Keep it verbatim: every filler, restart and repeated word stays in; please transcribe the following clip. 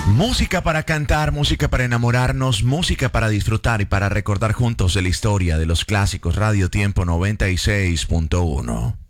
Música para cantar, música para enamorarnos, música para disfrutar y para recordar juntos de la historia de los clásicos. Radio Tiempo noventa y seis punto uno.